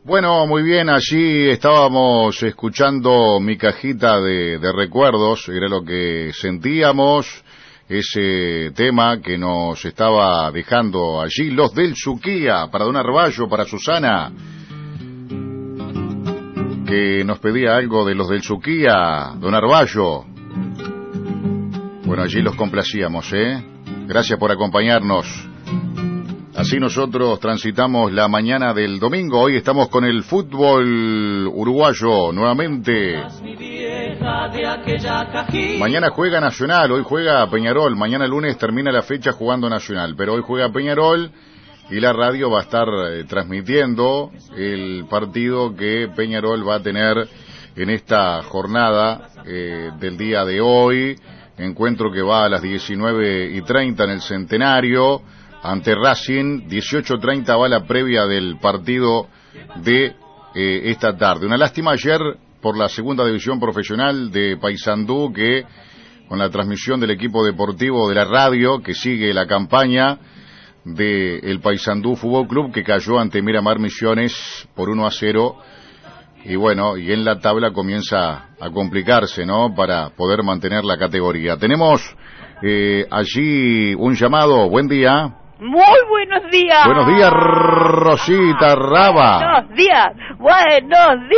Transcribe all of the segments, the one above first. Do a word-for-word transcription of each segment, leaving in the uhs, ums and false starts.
Bueno, muy bien, allí estábamos escuchando mi cajita de, de recuerdos, era lo que sentíamos, ese tema que nos estaba dejando allí los del Suquía, para Don Arballo, para Susana, que nos pedía algo de los del Suquía, Don Arballo. Bueno, allí los complacíamos, ¿eh? Gracias por acompañarnos. Así nosotros transitamos la mañana del domingo. Hoy estamos con el fútbol uruguayo nuevamente. Mañana juega Nacional, hoy juega Peñarol. Mañana lunes termina la fecha jugando Nacional, pero hoy juega Peñarol y la radio va a estar eh, transmitiendo el partido que Peñarol va a tener en esta jornada eh, del día de hoy. Encuentro que va a las diecinueve y treinta en el Centenario ante Racing. Dieciocho treinta va la previa del partido de eh, esta tarde. Una lástima ayer por la segunda división profesional de Paysandú, que con la transmisión del equipo deportivo de la radio que sigue la campaña de el Paysandú Fútbol Club, que cayó ante Miramar Misiones por uno a cero. Y bueno, y en la tabla comienza a complicarse, ¿no?, para poder mantener la categoría. Tenemos eh, allí un llamado. Buen día. Muy buenos días. Buenos días, Rosita Raba. Buenos días, buenos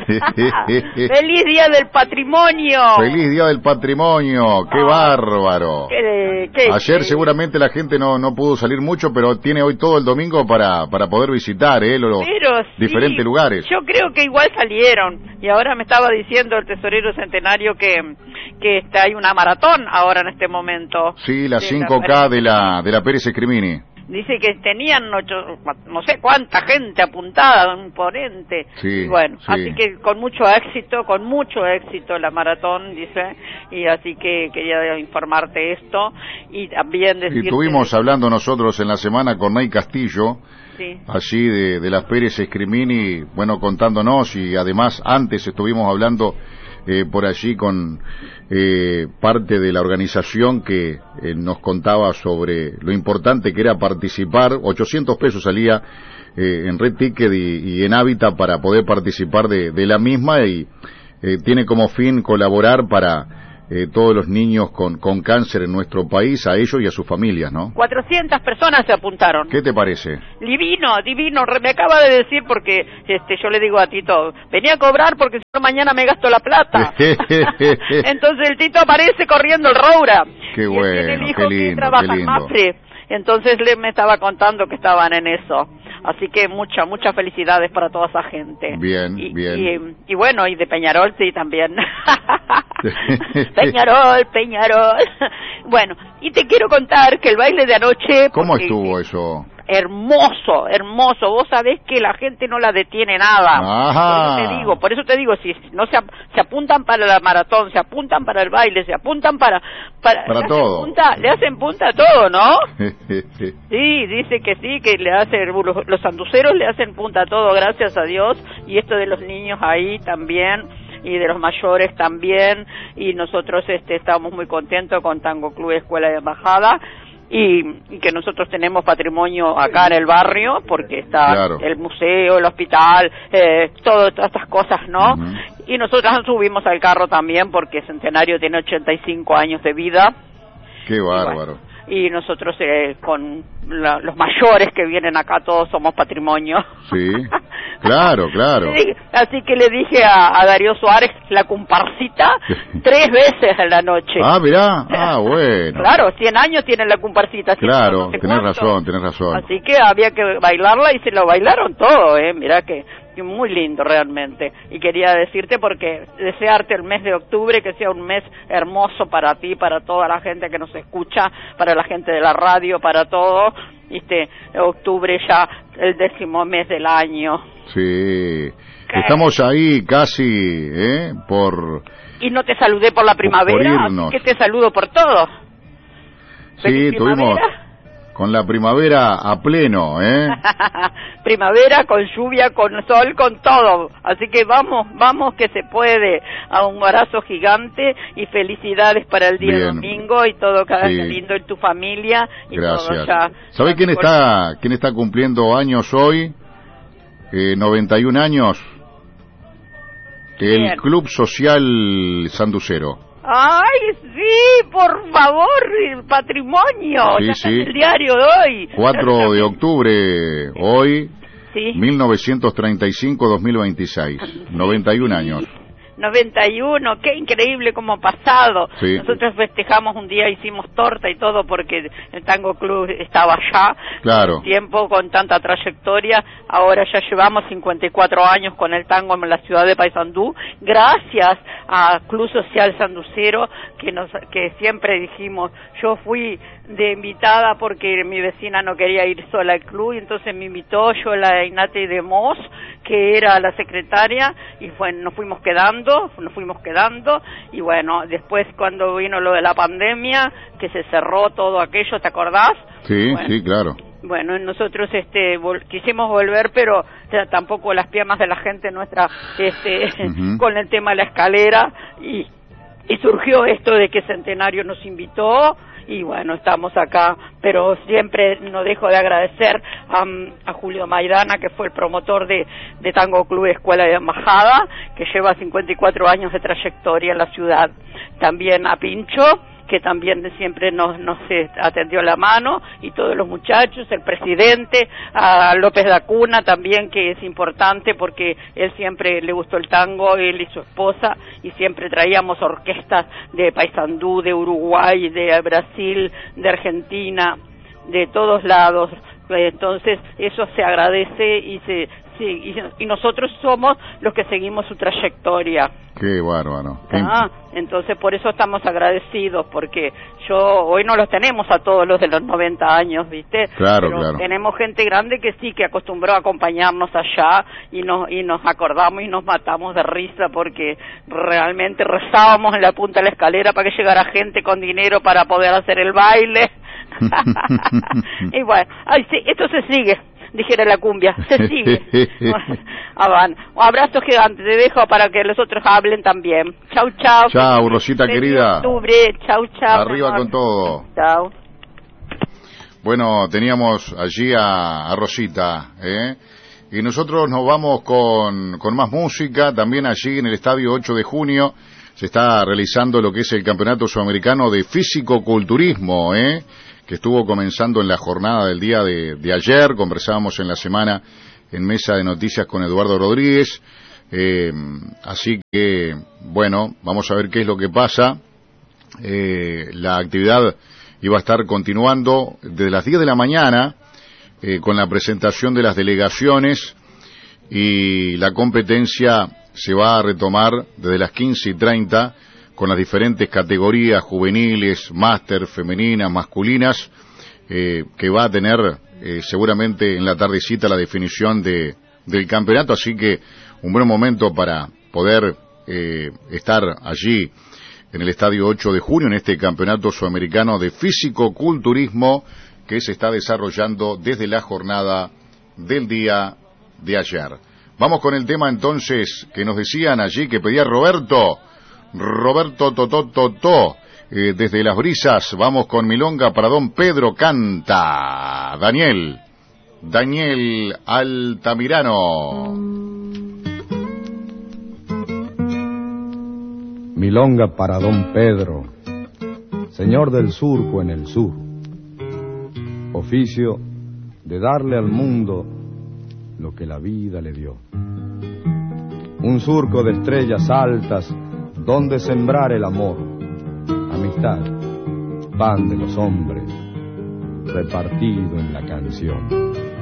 días. Feliz Día del Patrimonio. Feliz Día del Patrimonio, qué oh, bárbaro. Qué, qué, Ayer qué. seguramente la gente no no pudo salir mucho, pero tiene hoy todo el domingo para para poder visitar eh, los pero diferentes sí, lugares. Yo creo que igual salieron, y ahora me estaba diciendo el tesorero Centenario que que está, hay una maratón ahora en este momento. Sí, la cinco K de la de la Pérez Escrimini. Dice que tenían ocho, no sé cuánta gente apuntada, un ponente. Sí, bueno, sí. Así que con mucho éxito, con mucho éxito la maratón, dice, y así que quería informarte esto y también decirte... Y estuvimos hablando nosotros en la semana con Ney Castillo, sí, allí de, de las Pérez Escrimini, bueno, contándonos, y además antes estuvimos hablando eh, por allí con eh, parte de la organización que eh, nos contaba sobre lo importante que era participar. Ochocientos pesos salía eh, en Red Ticket y, y en Hábitat para poder participar de, de la misma, y eh, tiene como fin colaborar para eh, todos los niños con, con cáncer en nuestro país, a ellos y a sus familias, ¿no? cuatrocientas personas se apuntaron. ¿Qué te parece? Divino, divino. Me acaba de decir, porque este yo le digo a Tito, venía a cobrar porque si no mañana me gasto la plata. Entonces el Tito aparece corriendo el Roura. Qué bueno, dijo qué lindo, que trabaja qué lindo. en Mapfre. Entonces le me estaba contando que estaban en eso. Así que muchas, muchas felicidades para toda esa gente. Bien, y, bien. Y, y bueno, y de Peñarol sí también. Peñarol, Peñarol. Bueno, y te quiero contar que el baile de anoche... ¿Cómo porque, estuvo eso? Hermoso, hermoso. Vos sabés que la gente no la detiene nada. Ajá. Por eso te digo, por eso te digo, si no se, se apuntan para la maratón, se apuntan para el baile, se apuntan para... Para, para le todo. Hacen punta, le hacen punta a todo, ¿no? Sí, dice que sí, que le hacen, los, los sanduceros le hacen punta a todo, gracias a Dios. Y esto de los niños ahí también, y de los mayores también. Y nosotros este estamos muy contentos con Tango Club Escuela de Embajada. Y, y que nosotros tenemos patrimonio acá en el barrio, porque está claro. el museo, el hospital, eh, todo, todas estas cosas, ¿no? Uh-huh. Y nosotros subimos al carro también, porque Centenario tiene ochenta y cinco años de vida. Qué bárbaro. Y, bueno, y nosotros eh, con la, los mayores que vienen acá todos somos patrimonio. Sí, claro, claro. Así que le dije a, a Darío Suárez la comparsita tres veces en la noche. Ah, mirá, ah, bueno. Claro, cien años tiene la comparsita. Claro, tenés razón, tenés razón. Así que había que bailarla y se lo bailaron todo, eh, mirá que muy lindo realmente. Y quería decirte, porque desearte el mes de octubre que sea un mes hermoso para ti, para toda la gente que nos escucha, para la gente de la radio, para todo. Viste, octubre ya el décimo mes del año. Sí, ¿qué? Estamos ahí casi, ¿eh? Por... Y no te saludé por la primavera, así que te saludo por todo. Sí, tuvimos con la primavera a pleno, ¿eh? Primavera con lluvia, con sol, con todo. Así que vamos, vamos que se puede. A un abrazo gigante y felicidades para el día Bien. domingo y todo cada sí. día lindo en tu familia. Y gracias. Todo ya, ¿Sabés quién está, quién está cumpliendo años hoy? eh, noventa y un años, el Bien. Club Social Sanducero. ¡Ay, sí! Por favor, el patrimonio. Sí, Ya está en sí. el diario de hoy. cuatro de octubre, hoy, Sí. mil novecientos treinta y cinco a dos mil veintiséis, noventa y un años. noventa y uno, qué increíble como ha pasado. Sí. Nosotros festejamos un día, hicimos torta y todo porque el Tango Club estaba allá. Claro. Tiempo con tanta trayectoria, ahora ya llevamos cincuenta y cuatro años con el tango en la ciudad de Paysandú, gracias a Club Social Sanducero, que nos, que siempre dijimos, yo fui de invitada porque mi vecina no quería ir sola al club, y entonces me invitó yo, la Inate de Mos, que era la secretaria, y bueno, nos fuimos quedando, nos fuimos quedando, y bueno, después cuando vino lo de la pandemia, que se cerró todo aquello, ¿te acordás? Sí, Bueno. sí, claro. Bueno, nosotros este vol quisimos volver, pero o sea, tampoco las piernas de la gente nuestra este Uh-huh. con el tema de la escalera, y, y surgió esto de que Centenario nos invitó, y bueno, estamos acá, pero siempre no dejo de agradecer a, a Julio Maidana, que fue el promotor de, de Tango Club Escuela de Embajada, que lleva cincuenta y cuatro años de trayectoria en la ciudad. También a Pincho, que también siempre nos, nos eh, atendió la mano, y todos los muchachos, el presidente, a López da Cuna también, que es importante porque él siempre le gustó el tango, él y su esposa, y siempre traíamos orquestas de Paysandú, de Uruguay, de Brasil, de Argentina, de todos lados. Entonces eso se agradece y se sí, y, y nosotros somos los que seguimos su trayectoria. Qué bárbaro. Ah, entonces por eso estamos agradecidos, porque yo hoy no los tenemos a todos los de los noventa años, ¿viste? Claro, Pero claro. tenemos gente grande que sí, que acostumbró a acompañarnos allá, y nos, y nos acordamos y nos matamos de risa porque realmente rezábamos en la punta de la escalera para que llegara gente con dinero para poder hacer el baile. Y bueno, ay, sí, esto se sigue, dijera la cumbia, se sigue. Ah, van. Un abrazo gigante, te dejo para que los otros hablen también. Chau, chau. Chau, Rosita Feliz querida. octubre. Chau, chau. Arriba amor. con todo. Chau. Bueno, teníamos allí a, a Rosita, ¿eh? Y nosotros nos vamos con, con más música. También allí en el estadio ocho de junio se está realizando lo que es el Campeonato Sudamericano de Físico-Culturismo, ¿eh? Que estuvo comenzando en la jornada del día de, de ayer. Conversábamos en la semana en Mesa de Noticias con Eduardo Rodríguez. Eh, así que, bueno, vamos a ver qué es lo que pasa. Eh, la actividad iba a estar continuando desde las diez de la mañana eh, con la presentación de las delegaciones, y la competencia se va a retomar desde las quince y treinta con las diferentes categorías juveniles, máster, femeninas, masculinas, eh, que va a tener eh, seguramente en la tardecita la definición de, del campeonato. Así que un buen momento para poder eh, estar allí en el estadio ocho de junio en este Campeonato Sudamericano de Físico-Culturismo que se está desarrollando desde la jornada del día de ayer. Vamos con el tema entonces que nos decían allí, que pedía Roberto, Roberto Totototó, eh, desde Las Brisas. Vamos con Milonga para Don Pedro Canta. Daniel, Daniel Altamirano. Milonga para Don Pedro, señor del surco en el sur, oficio de darle al mundo lo que la vida le dio. Un surco de estrellas altas donde sembrar el amor, amistad, pan de los hombres, repartido en la canción.